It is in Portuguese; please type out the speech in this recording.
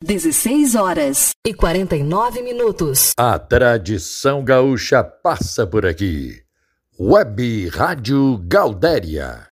16h49. A tradição gaúcha passa por aqui. Web Rádio Gaudéria.